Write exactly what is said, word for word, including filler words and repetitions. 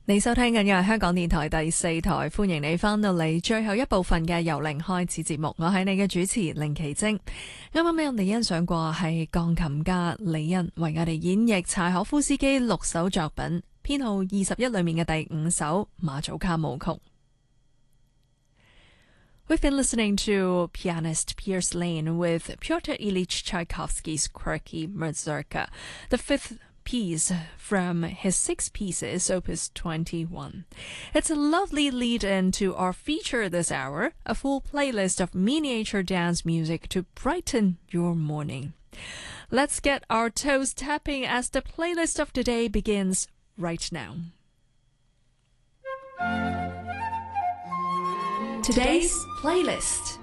你收聽緊嘅係香港電台第四台，歡迎你翻到嚟最後一部分嘅由零開始節目，我係你嘅主持凌奇晶。啱啱俾我哋欣賞過係鋼琴家李恩為我哋演繹柴可夫斯基六首作品，編號二十一裏面嘅第五首馬祖卡舞曲。We've been listening to pianist Piers Lane with Pyotr Ilyich Tchaikovsky's Quirky Mazurka, the fifth piece from his six pieces, Opus twenty-one. It's a lovely lead-in to our feature this hour, a full playlist of miniature dance music to brighten your morning. Let's get our toes tapping as the playlist of today begins right now. Today's playlist.